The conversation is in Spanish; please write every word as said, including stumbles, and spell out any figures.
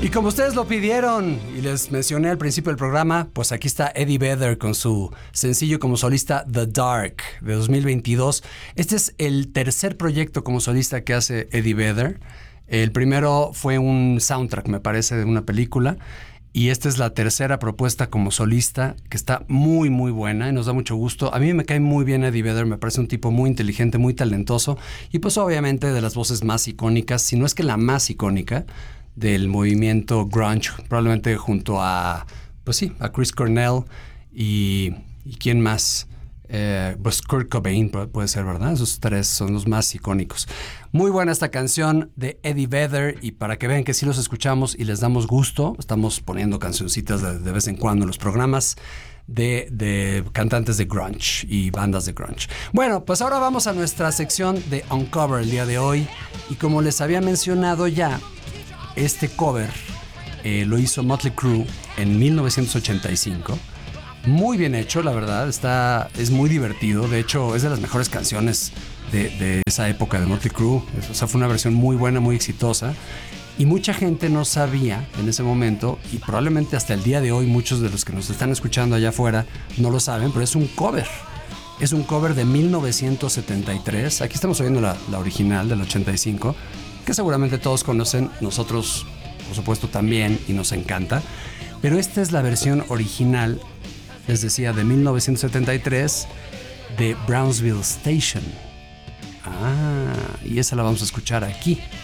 Y como ustedes lo pidieron y les mencioné al principio del programa, pues aquí está Eddie Vedder con su sencillo como solista The Dark de dos mil veintidós. Este es el tercer proyecto como solista que hace Eddie Vedder. El primero fue un soundtrack, me parece, de una película. Y esta es la tercera propuesta como solista, que está muy, muy buena y nos da mucho gusto. A mí me cae muy bien Eddie Vedder, me parece un tipo muy inteligente, muy talentoso. Y pues obviamente de las voces más icónicas, si no es que la más icónica, del movimiento grunge, probablemente junto a, pues sí, a Chris Cornell y, y ¿quién más? Eh, pues Kurt Cobain puede ser, ¿verdad? Esos tres son los más icónicos. Muy buena esta canción de Eddie Vedder y para que vean que sí los escuchamos y les damos gusto, estamos poniendo cancioncitas de, de vez en cuando en los programas de, de cantantes de grunge y bandas de grunge. Bueno, pues ahora vamos a nuestra sección de Uncover el día de hoy y como les había mencionado ya, este cover eh, lo hizo Mötley Crüe en mil novecientos ochenta y cinco. Muy bien hecho, la verdad. Está, es muy divertido. De hecho, es de las mejores canciones de, de esa época de Mötley Crüe. O sea, fue una versión muy buena, muy exitosa. Y mucha gente no sabía en ese momento, y probablemente hasta el día de hoy muchos de los que nos están escuchando allá afuera no lo saben, pero es un cover. Es un cover de mil novecientos setenta y tres. Aquí estamos oyendo la, la original del ochenta y cinco. Que seguramente todos conocen, nosotros por supuesto también y nos encanta, pero esta es la versión original, les decía, de mil novecientos setenta y tres de Brownsville Station. Ah, y esa la vamos a escuchar aquí